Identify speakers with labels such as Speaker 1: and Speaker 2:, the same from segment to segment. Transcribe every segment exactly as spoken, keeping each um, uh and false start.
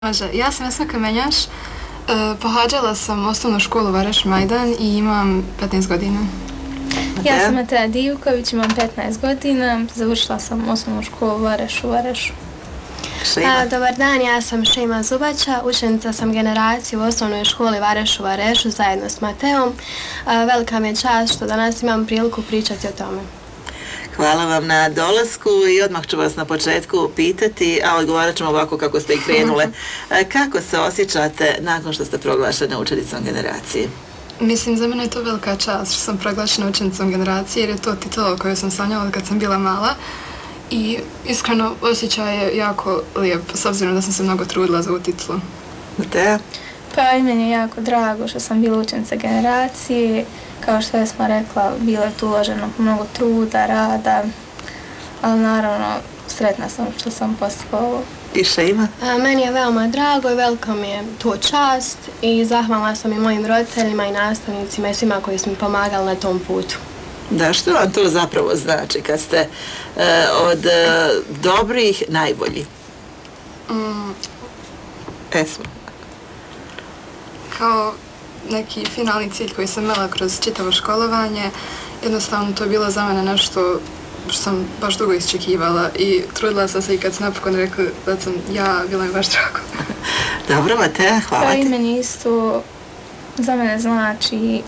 Speaker 1: Može, ja sam Vesna Kamenjaš, e, pohađala sam osnovnu školu Vareš Majdan i imam petnaest godina.
Speaker 2: Ja sam Matea Divković, imam petnaest godina, završila sam osnovnu školu Vareš u Varešu.
Speaker 3: A, dobar dan, ja sam Šima Zubača, učenica sam generaciju u osnovnoj školi Vareš u Varešu zajedno s Mateom. A, velika mi je čast što danas imam priliku pričati o tome.
Speaker 4: Hvala vam na dolasku i odmah ću vas na početku pitati, a odgovarat ćemo ovako kako ste i krenule. Kako se osjećate nakon što ste proglašene učenicom generacije?
Speaker 1: Mislim, za mene je to velika čast što sam proglašena učenicom generacije jer je to titula koju sam sanjala kad sam bila mala i iskreno osjećaj je jako lijep s obzirom da sam se mnogo trudila za ovu titulu.
Speaker 4: Matea?
Speaker 2: Pa i meni je jako drago što sam bila učenica generacije. Kao što je Vesma rekla, bilo je tu uloženo mnogo truda, rada, ali naravno sretna sam što sam postigla ovo.
Speaker 4: I Šima?
Speaker 3: A, meni je veoma drago i velika mi je to čast i zahvalna sam i mojim roditeljima i nastavnicima i svima koji su mi pomagali na tom putu.
Speaker 4: Da, što vam to zapravo znači kad ste uh, od uh, dobrih najbolji?
Speaker 1: Mm,
Speaker 4: Esmo.
Speaker 1: kao neki finalni cilj koji sam imala kroz čitavo školovanje, jednostavno to je bilo za mene nešto što sam baš dugo iščekivala i trudila sam se i kad sam napokon rekla da sam ja, bilo mi baš drago.
Speaker 4: Dobro, Matea, hvala
Speaker 2: Pa
Speaker 4: ti.
Speaker 2: i meni isto za mene znači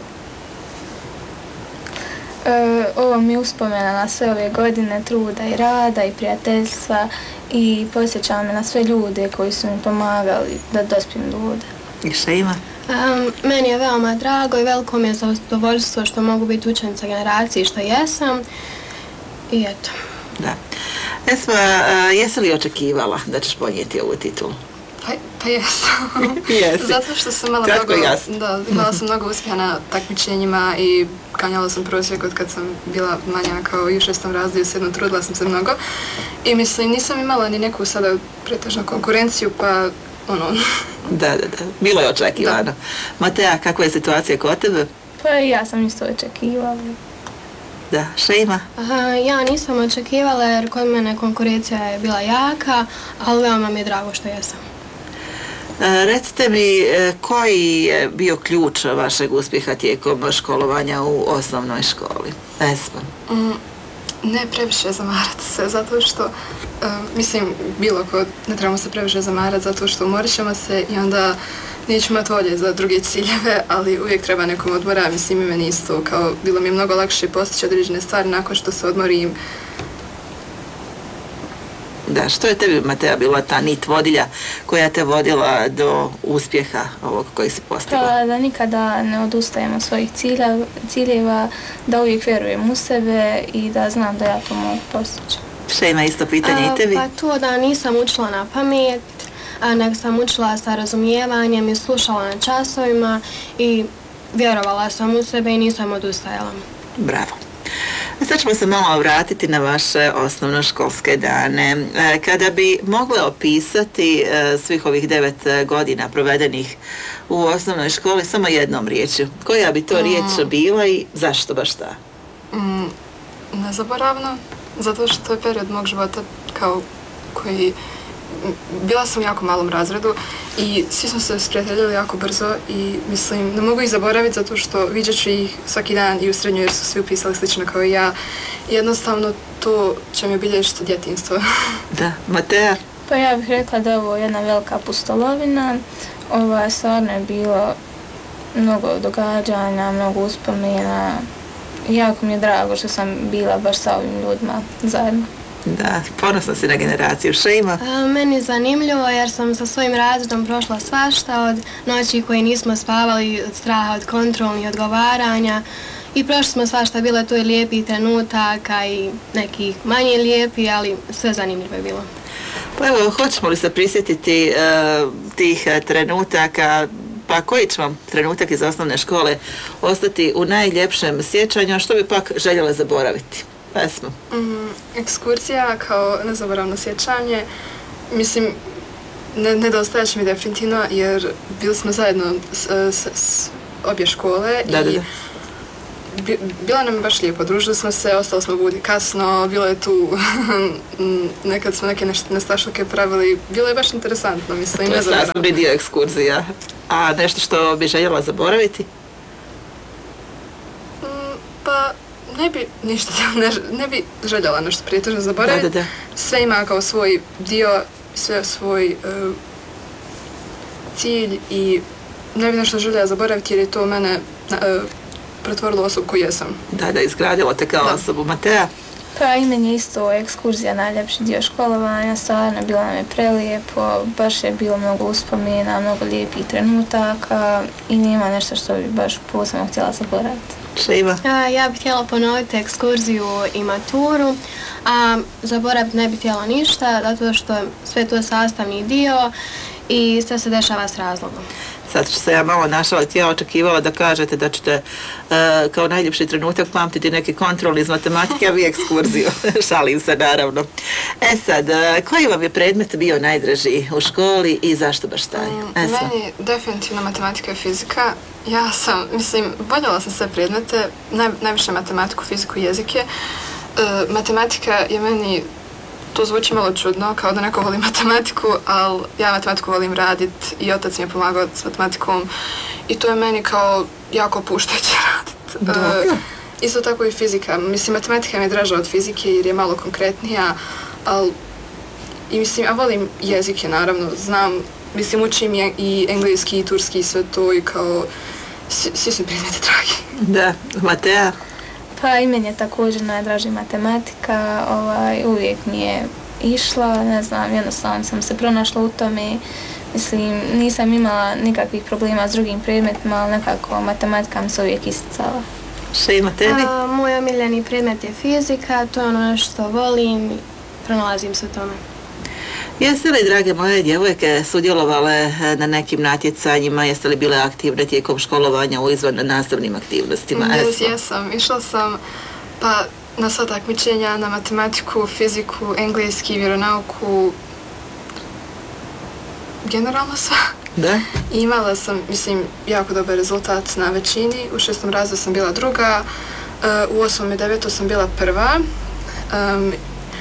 Speaker 2: e, ovo mi je uspomena na sve ove godine truda i rada i prijateljstva i podsjeća me na sve ljude koji su mi pomagali da dospijem do ovdje.
Speaker 4: I Šima?
Speaker 3: Um, meni je veoma drago i veliko mi je zadovoljstvo što mogu biti učenica generacije što jesam i eto.
Speaker 4: Da. Esma, uh, jesi li očekivala da ćeš ponijeti ovu titulu?
Speaker 1: Pa, pa jesam.
Speaker 4: Jesi.
Speaker 1: Zato što sam imala
Speaker 4: Kratko
Speaker 1: mnogo,
Speaker 4: jasno.
Speaker 1: da, imala sam mnogo uspjeha na takmičenjima i ganjala sam prosjek od kad sam bila manja kao i u šestom razredu, sedmom trudila sam se mnogo. I mislim, nisam imala ni neku sada pretežnu konkurenciju, pa ono...
Speaker 4: Da, da, da. Bilo je očekivano. Da. Matea, kakva je situacija kod tebe?
Speaker 2: Pa i ja sam isto očekivala.
Speaker 4: Da, Šima?
Speaker 3: Aha, ja nisam očekivala jer kod mene konkurencija je bila jaka, ali veoma mi je drago što jesam.
Speaker 4: E, recite mi, e, koji je bio ključ vašeg uspjeha tijekom školovanja u osnovnoj školi? Esma?
Speaker 1: Mm, ne previše zamarati se, zato što, uh, mislim, bilo ko, ne trebamo se previše zamarati, zato što umorit ćemo se i onda nećemo imati volje za druge ciljeve, ali uvijek treba nekom odmora, mislim i meni isto, kao bilo mi je mnogo lakše postići određene stvari nakon što se odmorim.
Speaker 4: Da, što je tebi, Matea, bila ta nit vodilja koja te vodila do uspjeha ovog koji si postigla?
Speaker 2: Pa da nikada ne odustajem od svojih cilja, ciljeva, da uvijek vjerujem u sebe i da znam da ja to mogu postići.
Speaker 4: Šima, isto pitanje i tebi?
Speaker 3: Pa to da nisam učila na pamet, a nego sam učila sa razumijevanjem i slušala na časovima i vjerovala sam u sebe i nisam odustajala.
Speaker 4: Bravo. Sad ćemo se malo vratiti na vaše osnovnoškolske dane. Kada bi mogle opisati svih ovih devet godina provedenih u osnovnoj školi samo jednom riječju, koja bi to riječ bila i zašto baš ta?
Speaker 1: Mm, nezaboravno, zato što to je period mog života kao koji... Bila sam u jako malom razredu i svi smo se sprijateljili jako brzo i mislim, ne mogu ih zaboraviti zato što viđat ću ih svaki dan i u srednjoj jer su svi upisali slično kao i ja. I jednostavno to će mi obilježiti djetinjstvo.
Speaker 4: Da, Matea?
Speaker 2: Pa ja bih rekla da je ovo jedna velika pustolovina. Ovo je stvarno bilo mnogo događanja, mnogo uspomena. Jako mi je drago što sam bila baš sa ovim ljudima zajedno.
Speaker 4: Da, ponosna si na generaciju. Šima?
Speaker 3: A, meni je zanimljivo jer sam sa svojim razredom prošla svašta od noći koje nismo spavali, od straha, od kontrolnih odgovaranja i prošli smo svašta, bilo je tu i lijepih trenutaka i nekih manje lijepi, ali sve zanimljivo je bilo.
Speaker 4: Pa evo, hoćemo li se prisjetiti uh, tih uh, trenutaka, pa koji će vam trenutak iz osnovne škole ostati u najljepšem sjećanju, a što bi pak željela zaboraviti? Pesma.
Speaker 1: Mm, ekskurzija kao nezaboravno sjećanje, mislim, ne, nedostaje će mi definitivno jer bili smo zajedno s, s, s obje škole
Speaker 4: da,
Speaker 1: i
Speaker 4: da, da.
Speaker 1: bi, bila nam je baš lijepo, družili smo se, ostali smo budi kasno, bilo je tu, nekad smo neke nestašluke pravili, bilo je baš interesantno, mislim.
Speaker 4: To je sastavni dio ekskurzija. A nešto što bi željela zaboraviti?
Speaker 1: Mm, pa, ne bi ništa, ne, ne bi željela nešto prije toga zaboraviti.
Speaker 4: Da, da, da.
Speaker 1: Sve ima kao svoj dio, sve svoj uh, cilj i ne bi nešto željela zaboraviti jer je to mene uh, pretvorilo osobu koju jesam.
Speaker 4: Da, da, izgradilo te kao
Speaker 1: da.
Speaker 4: osobu. Matea?
Speaker 2: Pa i meni isto ekskurzija najljepši dio školovanja, stvarno bilo nam je prelijepo, baš je bilo mnogo uspomena, mnogo lijepih trenutaka i nema nešto što bi baš posebno htjela zaboraviti.
Speaker 4: Šima?
Speaker 3: Ja, ja bih htjela ponoviti ekskurziju i maturu, a zaboraviti ne bih htjela ništa, zato što sve to je sastavni dio i sve se dešava s razlogom.
Speaker 4: Sad ću se ja malo našaliti, ja očekivala da kažete da ćete uh, kao najljepši trenutak pamtiti neki kontrol iz matematike, a vi ekskurziju. Šalim se naravno. E sad, uh, koji vam je predmet bio najdraži u školi i zašto baš taj?
Speaker 1: Um, meni definitivno matematika i fizika. Ja sam, mislim, voljela sam sve predmete, naj, najviše matematiku, fiziku i jezike. Uh, matematika je meni, to zvuči malo čudno, kao da neko voli matematiku, ali ja matematiku volim radit i otac mi je pomagao s matematikom i to je meni kao jako puštajuće radit. Uh, isto tako i fizika. Mislim, matematika mi je draža od fizike jer je malo konkretnija, ali i mislim, ja volim jezike, naravno, znam, mislim, učim je i engleski i turski i sve to i kao, svi, svi su predmeti dragi.
Speaker 4: Da, Matea?
Speaker 2: Pa i meni je također najdraži matematika, ovaj, uvijek mi je išla, ne znam, jednostavno sam se pronašla u tome, mislim, nisam imala nikakvih problema s drugim predmetima, ali nekako matematika mi se uvijek isticala.
Speaker 4: Šima, tebi?
Speaker 3: A, moj omiljeni predmet je fizika, to je ono što volim i pronalazim se u tome.
Speaker 4: Jeste li, drage moje djevojke, sudjelovale na nekim natjecanjima, jeste li bile aktivne tijekom školovanja u izvan nastavnim aktivnostima?
Speaker 1: Yes, jesam, išla sam pa na sva takmičenja, na matematiku, fiziku, engleski, vjeronauku, generalno sva.
Speaker 4: Da?
Speaker 1: I imala sam, mislim, jako dobar rezultat na većini, u šestom razredu sam bila druga, u osmom i devetom sam bila prva. Um,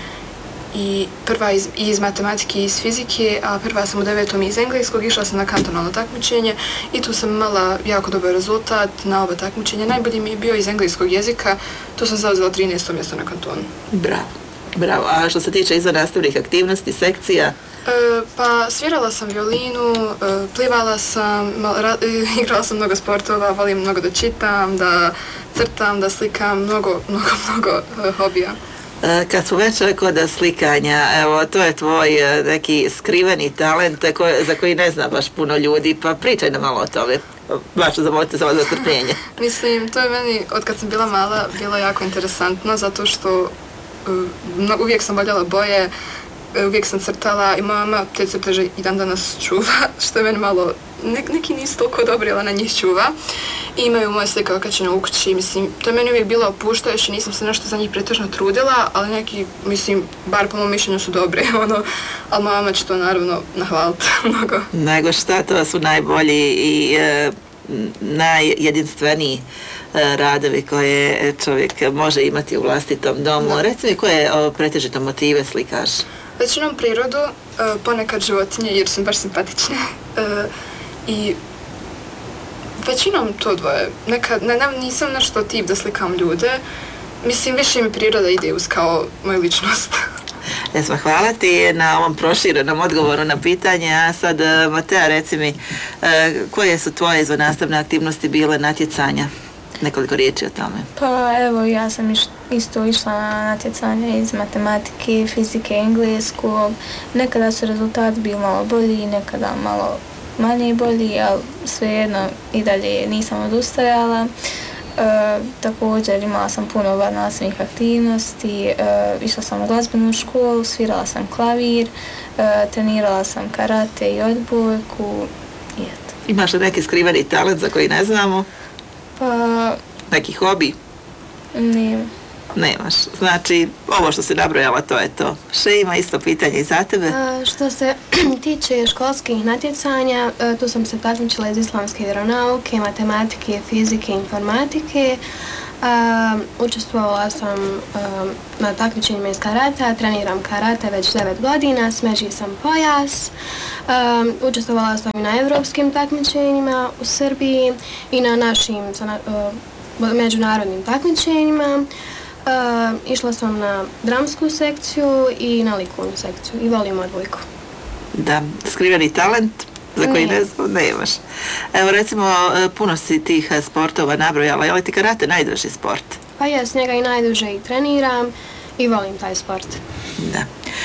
Speaker 1: i prva iz, iz matematike i iz fizike, a prva sam u devetom iz engleskog, išla sam na kantonalno takmičenje i tu sam imala jako dobar rezultat na oba takmičenja. Najbolji mi je bio iz engleskog jezika, tu sam zauzela trinaesto mjesto na kantonu.
Speaker 4: Bravo, bravo. A što se tiče izvannastavnih aktivnosti, sekcija?
Speaker 1: E, pa svirala sam violinu, e, plivala sam, mal, ra, e, igrala sam mnogo sportova, volim mnogo da čitam, da crtam, da slikam, mnogo, mnogo, mnogo e, hobija.
Speaker 4: Kad smo već kod slikanja, evo, to je tvoj neki skriveni talent koji, za koji ne zna baš puno ljudi, pa pričaj nam malo o tome. Baš zamolite za ovo strpljenje.
Speaker 1: Mislim, to je meni, od kad sam bila mala, bilo jako interesantno, zato što uh, uvijek sam voljela boje, uvijek sam crtala i moja mama te crteže i dan danas čuva, što je meni malo, ne, neki nisu toliko dobri, ali na njih čuva. I imaju moje slike okačene u kući, mislim, to je meni uvijek bilo opuštajuće, nisam se nešto za njih pretežno trudila, ali neki, mislim, bar po mom mišljenju su dobre, ono, ali moja mama će to naravno nahvaliti mnogo.
Speaker 4: Nego šta, to su najbolji i e, najjedinstveniji e, radovi koje čovjek može imati u vlastitom domu. Da. Reci mi, koje o, pretežito motive slikaš?
Speaker 1: Većinom prirodu, e, ponekad životinje jer su baš simpatične e, i većinom to dvoje. Nekad, ne, ne, nisam nešto tip da slikam ljude, mislim više mi priroda ide uz kao moju ličnost.
Speaker 4: Jesmo, hvala ti na ovom proširenom odgovoru na pitanje, a sad Matea, reci mi, koje su tvoje izvannastavne aktivnosti bile, natjecanja? Nekoliko riječi o tome.
Speaker 2: Pa evo, ja sam iš, isto išla na natjecanje iz matematike, fizike, engleskog. Nekada su rezultati bili malo bolji, nekada malo manje bolji, ali svejedno i dalje nisam odustajala. E, također imala sam puno vannastavnih aktivnosti, e, išla sam u glazbenu školu, svirala sam klavir, e, trenirala sam karate i odbojku i eto.
Speaker 4: Imaš li neki skriveni talent za koji ne znamo?
Speaker 2: Pa...
Speaker 4: Neki hobi?
Speaker 2: Ne.
Speaker 4: Nemaš. Znači, ovo što si nabrojala, to je to. Šima, isto pitanje i za tebe.
Speaker 3: A, što se tiče školskih natjecanja, a, tu sam se takmičila iz islamske vjeronauke, matematike, fizike, informatike. Um, učestvovala sam um, na takmičenjima iz karata, treniram karate već devet godina, smeži sam pojas. Um, učestvovala sam i na evropskim takmičenjima u Srbiji i na našim uh, međunarodnim takmičenjima. Uh, išla sam na dramsku sekciju i na likovnu sekciju i volim odbojku.
Speaker 4: Da, skriveni talent za koji
Speaker 3: Ne.
Speaker 4: ne znam, nemaš. Evo recimo, puno si tih sportova nabrojala, je li ti karate najdraži sport?
Speaker 3: Pa jes, njega i najduže i treniram i volim taj sport.
Speaker 4: Da.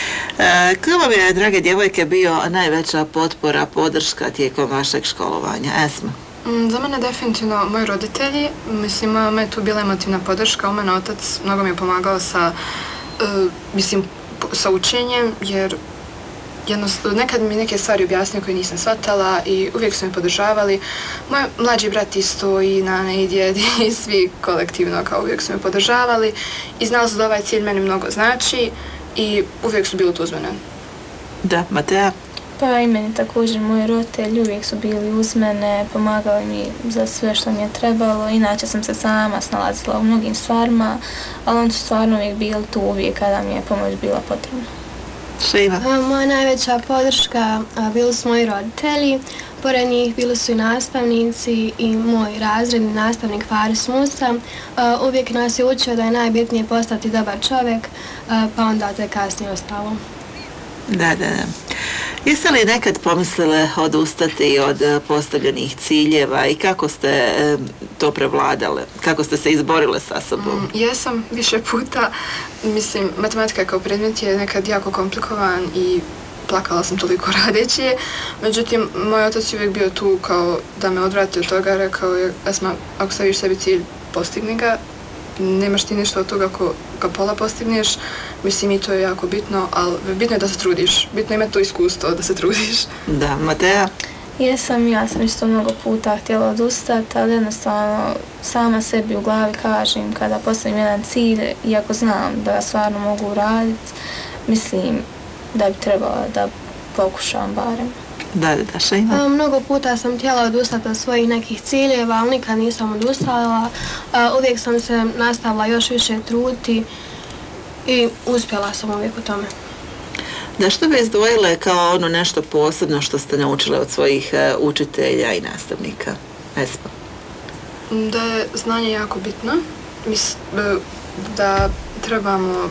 Speaker 4: E, ko vam je, drage djevojke, bio najveća potpora, podrška tijekom vašeg školovanja? Esma?
Speaker 1: Mm, Za mene definitivno moji roditelji, mislim, moja mama je tu bila emotivna podrška, u mene otac mnogo mi je pomagao sa, uh, mislim, po- sa učenjem, jer jednost, nekad mi neke stvari objasnio koje nisam shvatala i uvijek su me podržavali. Moj mlađi brat isto i nana i djed i svi kolektivno kao uvijek su me podržavali i znali su da ovaj cilj meni mnogo znači i uvijek su bili tu uz mene.
Speaker 4: Da, Matea?
Speaker 2: Pa i meni također, moji roditelji uvijek su bili uz mene, pomagali mi za sve što mi je trebalo, inače sam se sama snalazila u mnogim stvarima, ali oni su stvarno uvijek bili tu uvijek kada mi je pomoć bila potrebna.
Speaker 4: Šima?
Speaker 3: A, Moja najveća podrška a, bili su moji roditelji, pored njih bili su i nastavnici i moj razredni nastavnik Faris Musa. A, Uvijek nas je učio da je najbitnije postati dobar čovjek, a, pa onda te kasnije ostalo.
Speaker 4: Da, da, da. Jeste li nekad pomislile odustati od eh, postavljenih ciljeva i kako ste eh, to prevladale? Kako ste se izborile sa sobom?
Speaker 1: Mm, Jesam više puta, mislim, matematika kao predmet je nekad jako komplikovan i plakala sam toliko radeći je. Međutim, moj otac je uvijek bio tu kao da me odvrati od toga, rekao je, Esma, ako staviš sebi cilj, postigni ga, nemaš ti ništa od toga ako ga pola postigneš, mislim i to je jako bitno, ali bitno je da se trudiš, bitno je imati to iskustvo da se trudiš.
Speaker 4: Da, Matea?
Speaker 2: Jesam, ja sam isto mnogo puta htjela odustati, ali jednostavno sama sebi u glavi kažem kada postavim jedan cilj, iako znam da ga stvarno mogu uraditi, mislim da bi trebala da pokušam barem.
Speaker 4: Da, da, da, Šima?
Speaker 3: A, Mnogo puta sam htjela odustati od svojih nekih ciljeva, ali nikad nisam odustala. A, Uvijek sam se nastavila još više truditi i uspjela sam uvijek u tome.
Speaker 4: Da, što bi izdvojile kao ono nešto posebno što ste naučile od svojih eh, učitelja i nastavnika? Esma?
Speaker 1: Da je znanje jako bitno, mis, e, da trebamo,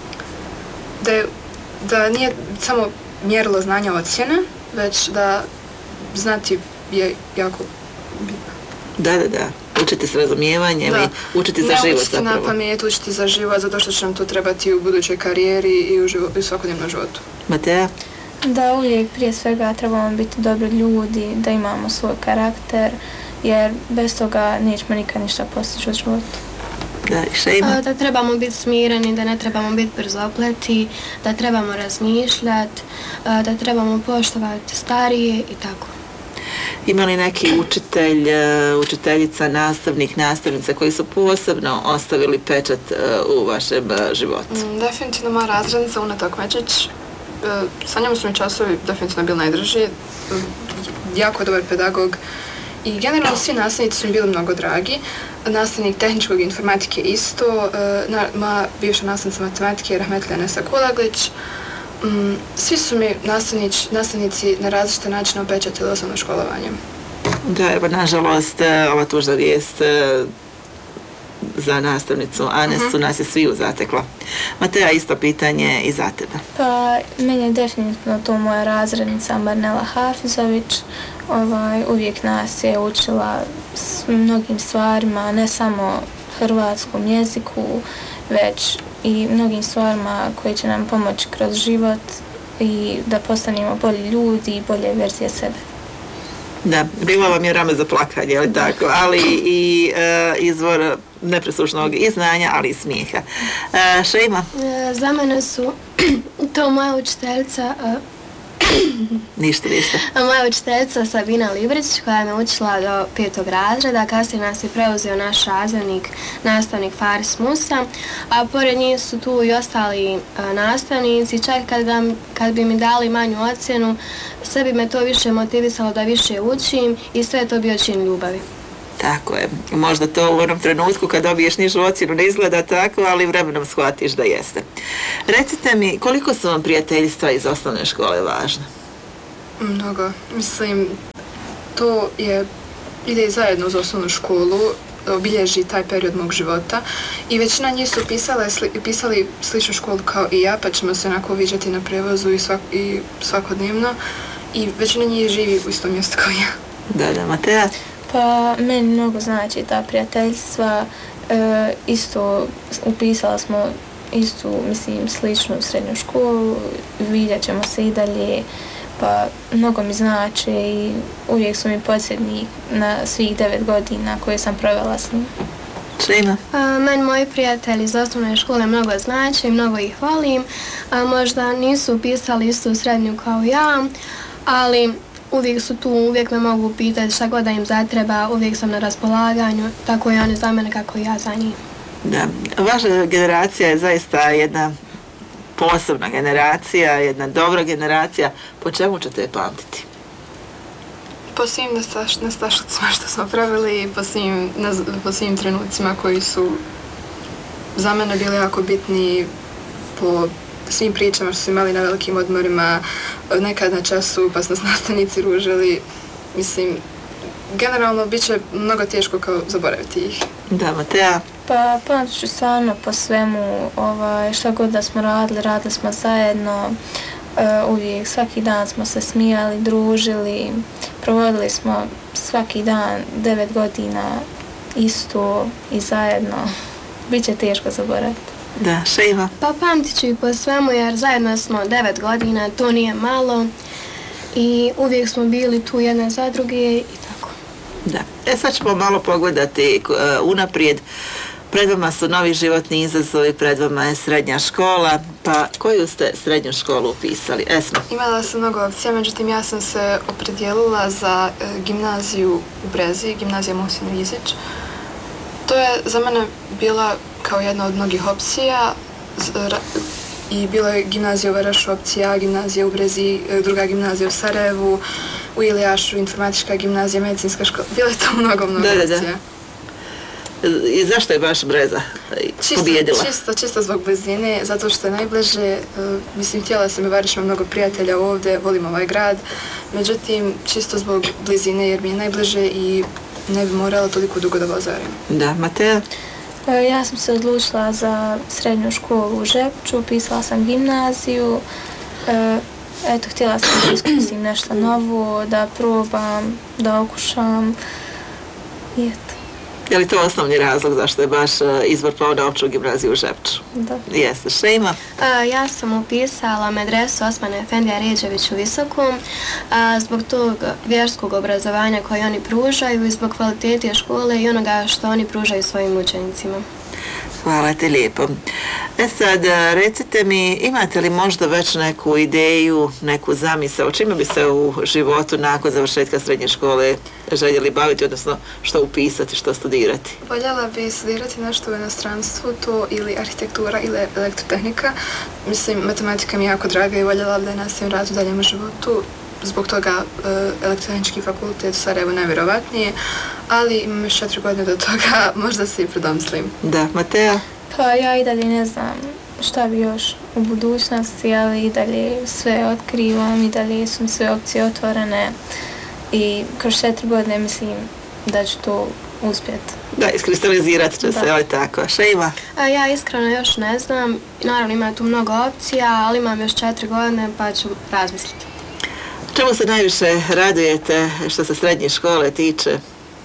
Speaker 1: da, je, da nije samo mjerilo znanja ocjene, već da znati je jako bitno.
Speaker 4: Da, da, da. Učiti s razumijevanjem
Speaker 1: Da.
Speaker 4: i učiti za
Speaker 1: Ne
Speaker 4: život
Speaker 1: učiti na
Speaker 4: zapravo.
Speaker 1: pamet, učiti za život, zato što će nam to trebati u budućoj karijeri i u, živo, i u svakodnevnom životu.
Speaker 4: Matea?
Speaker 2: Da uvijek prije svega trebamo biti dobri ljudi, da imamo svoj karakter, jer bez toga nećemo nikad ništa postići u životu.
Speaker 4: Da, i Šima?
Speaker 3: A, Da trebamo biti smireni, da ne trebamo biti brzopleti, da trebamo razmišljati, a, da trebamo poštovati starije i tako.
Speaker 4: Ima li neki učitelj, e, učiteljica, nastavnik, nastavnica koji su posebno ostavili pečat e, u vašem e, životu?
Speaker 1: Mm, Definitivno moja razrednica Una Tokmečić, e, sa njom su mi časovi definitivno bili najdraži, e, jako je dobar pedagog i generalno svi nastavnici su mi bili mnogo dragi. Nastavnik tehničkog i informatike isto, e, na, moja bivša nastavnica matematike je Rahmetli Anesa Kulaglić. Mm, Svi su mi nastavnič, nastavnici na različite načine opečatili osnovno školovanje.
Speaker 4: Da, evo, nažalost, e, ova tužna vijest e, za nastavnicu Anesu nas je sviju zatekla. Matea, isto pitanje i za tebe.
Speaker 2: Pa meni je definitivno to moja razrednica Marnela Hafizović. Ovaj, uvijek nas je učila s mnogim stvarima, ne samo hrvatskom jeziku, već i mnogim stvarima koji će nam pomoći kroz život i da postanemo bolji ljudi i bolje verzije sebe.
Speaker 4: Da, bilo vam je rame za plakanje, ali tako, ali i e, izvor nepresušnog i znanja, ali i smijeha. E, Šima?
Speaker 3: E, Za mene su to moja učiteljica, a,
Speaker 4: Ništa, ništa.
Speaker 3: a moja učiteljica Sabina Librić koja me učila do petog razreda, kasnije nas je preuzeo naš razrednik, nastavnik Faris Musa, a pored njih su tu i ostali a, nastavnici, čak kad, nam, kad bi mi dali manju ocjenu, sve bi me to više motivisalo da više učim i sve je to bio čin ljubavi.
Speaker 4: Tako je. Možda to u onom trenutku kad dobiješ nižu ocjenu ne izgleda tako, ali vremenom shvatiš da jeste. Recite mi, koliko su vam prijateljstva iz osnovne škole važna?
Speaker 1: Mnogo. Mislim, to je, ide zajedno uz osnovnu školu, obilježi taj period mog života i većina njih su pisale, sli, pisali sličnu školu kao i ja, pa ćemo se onako viđati na prevozu i, svak, i svakodnevno i većina njih živi u istom mjestu kao ja.
Speaker 4: Da, da, Matea?
Speaker 2: Pa meni mnogo znači ta prijateljstva, e, isto upisala smo istu, mislim, sličnu srednju školu, vidjet ćemo se i dalje, pa mnogo mi znači i uvijek su mi podsjetnik na svih devet godina koje sam provela s njim.
Speaker 4: Šima?
Speaker 3: Meni moji prijatelji iz osnovne škole mnogo znači, mnogo ih volim. A, možda nisu upisali istu srednju kao ja, ali uvijek su tu, uvijek me mogu pitati šta god da im zatreba, uvijek sam na raspolaganju, tako i oni za mene kako i ja za njih.
Speaker 4: Da, vaša generacija je zaista jedna posebna generacija, jedna dobra generacija. Po čemu ćete je pamtiti?
Speaker 1: Po svim nestaš, nestašlicima što smo pravili i po svim, po svim trenucima koji su za mene bili jako bitni, po svim pričama što su imali na velikim odmorima, nekad na času pa su nas nastavnici ružili. Mislim, generalno bit će mnogo teško kao zaboraviti ih.
Speaker 4: Da, Matea?
Speaker 2: Pa pamtit ću stvarno po svemu, ovaj, šta god da smo radili, radili smo zajedno, uh, uvijek, svaki dan smo se smijali, družili, provodili smo svaki dan devet godina isto i zajedno. Biće teško zaboraviti.
Speaker 4: Da, Šima?
Speaker 3: Pa pamtit ću i po svemu jer zajedno smo devet godina, to nije malo i uvijek smo bili tu jedne za druge i tako.
Speaker 4: Da. E sad ćemo malo pogledati uh, unaprijed. Pred vama su novi životni izazovi, pred vama je srednja škola, pa koju ste srednju školu upisali? Esma?
Speaker 1: Imala sam mnogo opcija, međutim ja sam se opredijelila za e, gimnaziju u Brezi, gimnazija Muhsin Rizić. To je za mene bila kao jedna od mnogih opcija i bilo je gimnazija u Varašu opcija, gimnazija u Brezi, druga gimnazija u Sarajevu, u Ilijašu, informatička gimnazija, medicinska škola. Bilo je to mnogo, mnogo
Speaker 4: da, da,
Speaker 1: opcija.
Speaker 4: Da. I zašto je baš Breza pobjedila?
Speaker 1: Čisto, čisto, čisto zbog blizine, zato što je najbliže, uh, mislim, htjela sam i Variš, imam mnogo prijatelja ovdje, volim ovaj grad, međutim, čisto zbog blizine jer mi je najbliže i ne bi morala toliko dugo da vozarim.
Speaker 4: Da, Matea?
Speaker 2: Ja sam se odlučila za srednju školu u Žepču, upisala sam gimnaziju, eto, htjela sam da iskusim nešto novo, da probam, da okušam i eto.
Speaker 4: Je li to osnovni razlog zašto je baš izbor pao na opću gimnaziju u Žepču?
Speaker 2: Da.
Speaker 4: Jeste. Šima?
Speaker 3: A, ja sam upisala medresu Osmana Efendija Ređević u Visokom a, zbog tog vjerskog obrazovanja koje oni pružaju i zbog kvalitete škole i onoga što oni pružaju svojim učenicima.
Speaker 4: Hvala te lijepo. E sad, recite mi, imate li možda već neku ideju, neku zamisao, čime bi se u životu nakon završetka srednje škole željeli baviti, odnosno što upisati, što studirati?
Speaker 1: Voljela bi studirati nešto u inostranstvu, to ili arhitektura ili elektrotehnika. Mislim, matematika mi je jako draga i voljela bi da je nastavim rad u daljem životu. Zbog toga uh, elektrotehnički fakultet u Sarajevu najvjerovatnije, ali imam još četiri godine do toga, možda se i predomslim.
Speaker 4: Da, Matea?
Speaker 2: Pa ja i dalje ne znam šta bi još u budućnosti, ali i dalje sve otkrivam, i dalje su mi sve opcije otvorene i kroz četiri godine mislim da ću to uspjeti.
Speaker 4: Da, iskristalizirat će
Speaker 2: da.
Speaker 4: se, ali tako. Šima?
Speaker 3: A, ja iskreno još ne znam, naravno ima tu mnogo opcija, ali imam još četiri godine pa ću razmisliti.
Speaker 4: Čemu se najviše radujete što se srednje škole tiče?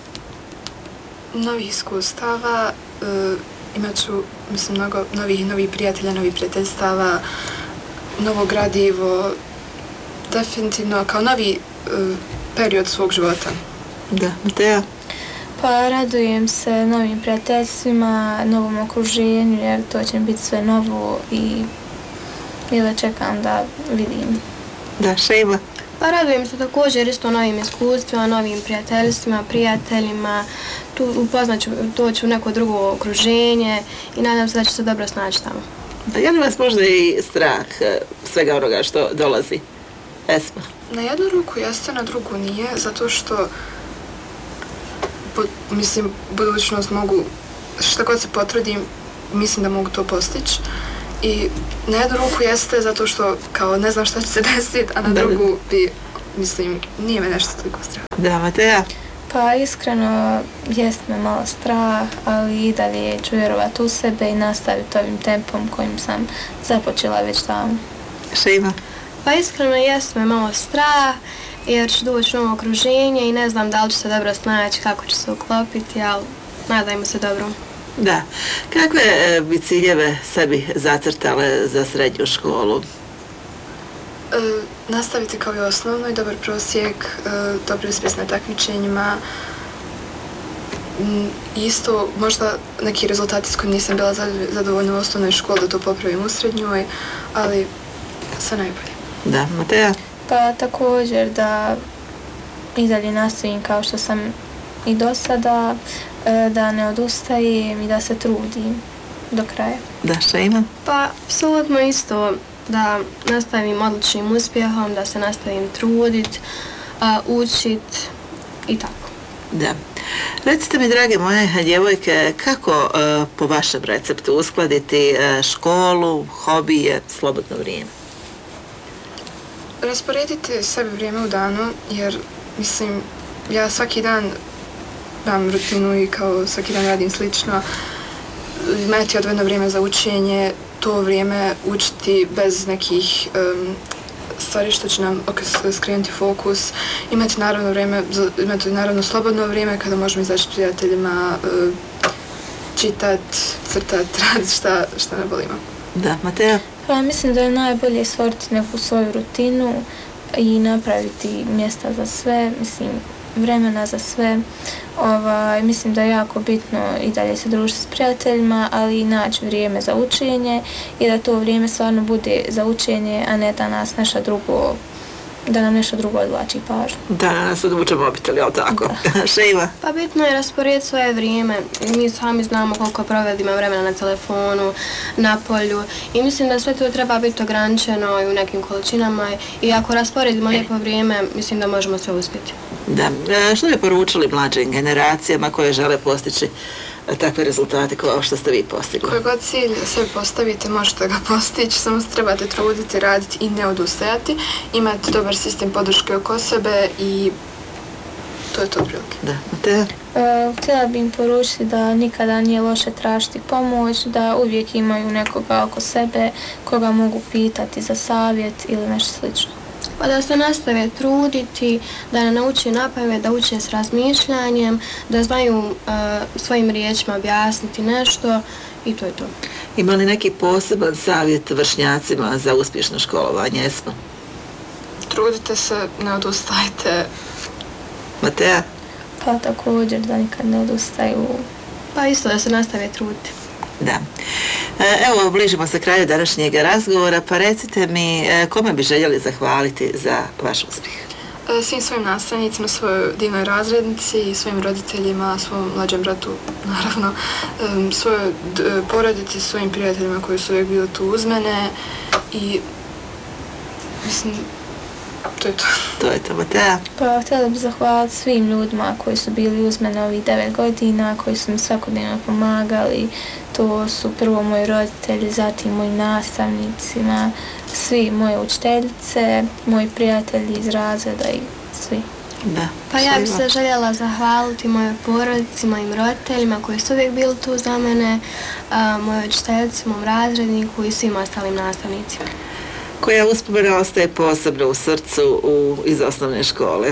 Speaker 1: Novih iskustava, uh, imat ću, mislim, mnogo novih novih prijatelja, novih prijateljstava, novo gradivo, definitivno kao novi uh, period svog života.
Speaker 4: Da, Matea?
Speaker 2: Pa radujem se novim prijateljstvima, novom okruženju jer to će biti sve novo i jedva čekam da vidim.
Speaker 4: Da, Šima?
Speaker 3: Pa radujem se također isto novim iskustvima, novim prijateljstvima, prijateljima, tu upoznat ću, doći u neko drugo okruženje i nadam se da ću se dobro snaći tamo.
Speaker 4: Da, je li vas možda i strah svega onoga što dolazi? Esma?
Speaker 1: Na jednu ruku jeste, na drugu nije, zato što po, mislim, budućnost mogu, šta god se potrudim, mislim da mogu to postići. I na jednu ruku jeste zato što kao ne znam šta će se desiti, a na
Speaker 4: da,
Speaker 1: drugu bi, mislim, nije me nešto toliko strah.
Speaker 4: Da, Mateja?
Speaker 2: Pa iskreno jest me malo strah, ali i dalje ću vjerovati u sebe i nastaviti ovim tempom kojim sam započela već tamo.
Speaker 4: Šima?
Speaker 3: Pa iskreno jest me malo strah, jer ću doći u novo okruženje i ne znam da li ću se dobro snaći, kako ću se uklopiti, ali nadajmo se dobro.
Speaker 4: Da. Kakve e, bi ciljeve sebi zacrtale za srednju školu?
Speaker 1: E, nastaviti kao i osnovno i dobar prosjek, e, dobri uspjeh na takmičenjima. Mm, isto možda neki rezultati s kojim nisam bila zadovoljna u osnovnoj školi, da to popravim u srednjoj, ali sve najbolje.
Speaker 4: Da, Mateja?
Speaker 2: Pa također da i dalje nastavim kao što sam i do sada, da ne odustajem i da se trudim do kraja.
Speaker 4: Da, Šima?
Speaker 3: Pa, apsolutno isto, da nastavim odličnim uspjehom, da se nastavim trudit, učit i tako.
Speaker 4: Da. Recite mi, drage moje djevojke, kako uh, po vašem receptu uskladiti uh, školu, hobije, slobodno vrijeme?
Speaker 1: Rasporediti sebi vrijeme u danu, jer mislim, ja svaki dan imam rutinu i kao svaki dan radim slično. Imati odvojeno vrijeme za učenje, to vrijeme učiti bez nekih um, stvari što će nam skrenuti fokus. Imati naravno vrijeme, imati naravno slobodno vrijeme kada možemo izaći s prijateljima, uh, čitat, crtat, raditi šta, šta ne volimo.
Speaker 4: Da, Mateja?
Speaker 2: Pa mislim da je najbolje stvoriti neku svoju rutinu i napraviti mjesta za sve, mislim, vremena za sve. Ovaj, mislim da je jako bitno i dalje se družiti s prijateljima, ali i naći vrijeme za učenje i da to vrijeme stvarno bude za učenje, a ne da nas nešto drugo, da nam nešto drugo odvlači pažnju.
Speaker 4: Da, nas odvuče mobitel, jel tako? Šima?
Speaker 3: Pa bitno je rasporediti svoje vrijeme. Mi sami znamo koliko provedimo vremena na telefonu, na polju i mislim da sve to treba biti ograničeno i u nekim količinama i ako rasporedimo lijepo vrijeme, mislim da možemo sve uspjeti.
Speaker 4: Da. E, što bi poručili mlađim generacijama koje žele postići takve rezultate kao što ste vi postigli?
Speaker 1: Koji god cilj sebi postavite, možete ga postići, samo se trebate truditi, raditi i ne odustajati, imati dobar sistem podrške oko sebe i to je to prilike.
Speaker 4: Da, Mateja?
Speaker 2: E, htjela bi im poručiti da nikada nije loše tražiti pomoć, da uvijek imaju nekoga oko sebe koga mogu pitati za savjet ili nešto slično.
Speaker 3: Pa da se nastave truditi, da ne nauči napamet, da uče s razmišljanjem, da znaju uh, svojim riječima objasniti nešto i to je to.
Speaker 4: Ima li neki poseban savjet vršnjacima za uspješno školovanje, Esma?
Speaker 1: Trudite se, ne odustajte.
Speaker 4: Mateja?
Speaker 2: Pa također da nikad ne odustaju.
Speaker 3: Pa isto da se nastave truditi.
Speaker 4: Da. Evo, bližimo se kraju današnjeg razgovora, pa recite mi kome bi željeli zahvaliti za vaš uspjeh?
Speaker 1: Svim svojim nastavnicima, svojoj divnoj razrednici, svojim roditeljima, svom mlađem bratu, naravno, svojoj porodici, svojim prijateljima koji su uvijek bili tu uz mene i mislim, to je to.
Speaker 4: To je to, Mateja.
Speaker 2: Pa htjela bih zahvaliti svim ljudima koji su bili uz mene ovih devet godina, koji su mi svakodnevno pomagali. To su prvo moji roditelji, zatim moji nastavnicima, svi moje učiteljice, moji prijatelji iz razreda i svi.
Speaker 4: Da.
Speaker 3: Pa ja bih se željela zahvaliti mojoj porodici, mojim roditeljima koji su uvijek bili tu za mene, a, mojoj učiteljici, mom razredniku i svim ostalim nastavnicima.
Speaker 4: Koja uspomena ostaje posebno u srcu u, iz osnovne škole?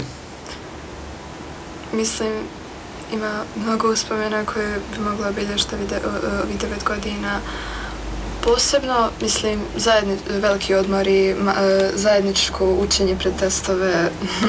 Speaker 1: Mislim, ima mnogo uspomena koje bi mogla obilježiti ovih devet godina. Posebno, mislim, zajedni, veliki odmori, ma, zajedničko učenje pred testove.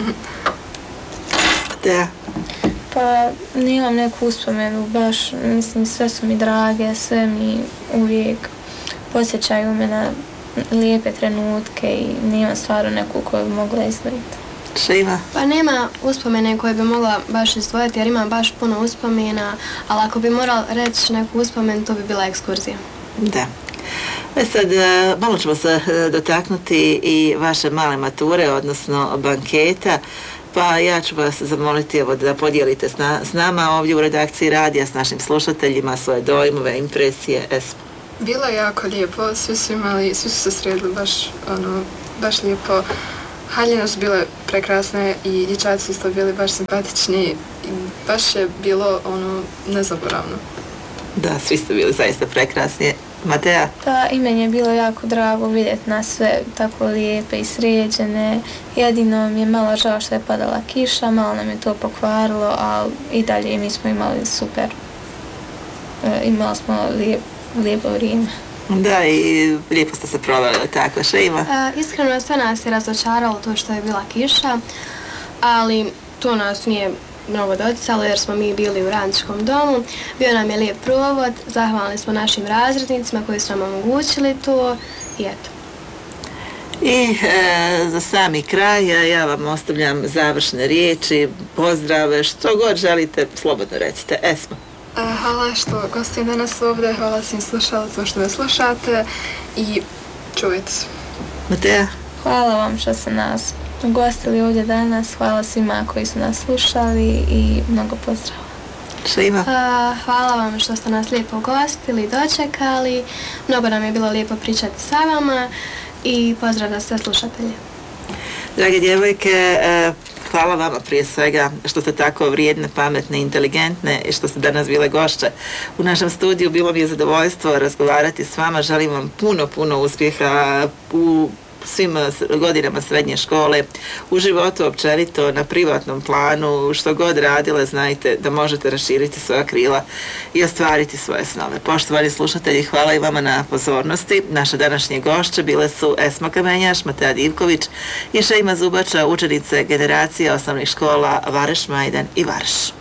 Speaker 4: Da.
Speaker 2: Pa nemam neku uspomenu, baš, mislim, sve su mi drage, sve mi uvijek podsjećaju me na lijepe trenutke i nema stvarno neku koju bi mogla izdvojiti.
Speaker 4: Šima?
Speaker 3: Pa nema uspomene koje bi mogla baš izdvojiti jer imam baš puno uspomena, ali ako bi morala reći neku uspomenu, to bi bila ekskurzija.
Speaker 4: Da. E sad, malo ćemo se dotaknuti i vaše male mature, odnosno banketa, pa ja ću vas zamoliti evo, da podijelite s, na, s nama ovdje u redakciji radija, s našim slušateljima svoje dojmove, impresije. Esma.
Speaker 1: Bilo je jako lijepo, svi su imali, svi su se sredili baš, ono, baš lijepo. Haljine su bile prekrasne i dječaci su isto bili baš simpatični i baš je bilo ono nezaboravno.
Speaker 4: Da, svi ste bili zaista prekrasni. Matea?
Speaker 2: Pa i meni je bilo jako drago vidjeti nas sve tako lijepe i sređene. Jedino mi je malo žao što je padala kiša, malo nam je to pokvarilo, ali i dalje mi smo imali super. E, imali smo lijep, lijepo vrijeme.
Speaker 4: Da, i lijepo ste se proveli, tako Šeima?
Speaker 3: E, iskreno sve nas je razočaralo to što je bila kiša, ali to nas nije mnogo doticalo jer smo mi bili u radničkom domu. Bio nam je lijep provod, zahvalni smo našim razrednicima koji su nam omogućili to i eto.
Speaker 4: I e, za sami kraj ja vam ostavljam završne riječi, pozdrave, što god želite, slobodno recite. Esma.
Speaker 1: Hvala što gostim danas ovdje, hvala svim slušalcima što me slušate i čuvajte se.
Speaker 4: Matea?
Speaker 2: Hvala vam što ste nas ugostili ovdje danas, hvala svima koji su nas slušali i mnogo pozdrava.
Speaker 4: Šeima?
Speaker 3: Uh, hvala vam što ste nas lijepo ugostili i dočekali, mnogo nam je bilo lijepo pričati sa vama i pozdrav za sve slušatelje.
Speaker 4: Drage djevojke, hvala vama prije svega što ste tako vrijedne, pametne, inteligentne i što ste danas bile gošće u našem studiju. Bilo mi je zadovoljstvo razgovarati s vama. Želim vam puno, puno uspjeha u svim godinama srednje škole, u životu općenito, na privatnom planu, što god radile, znajte da možete raširiti svoja krila i ostvariti svoje snove. Poštovani slušatelji, hvala i vama na pozornosti. Naše današnje gošće bile su Esma Kamenjaš, Matea Divković i Šeima Zubača, učenice generacije osnovnih škola Vareš, Majdan i Vareš.